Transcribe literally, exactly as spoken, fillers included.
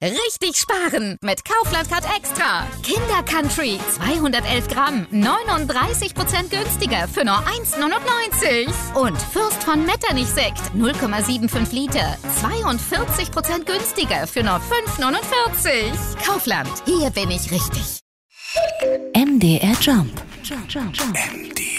Richtig sparen mit Kaufland Card Extra. Kinder Country zweihundertelf Gramm, neununddreißig Prozent günstiger für nur eins neunundneunzig. Und Fürst von Metternich-Sekt null Komma fünfundsiebzig Liter, zweiundvierzig Prozent günstiger für nur fünf neunundvierzig. Kaufland, hier bin ich richtig. M D R Jump. M D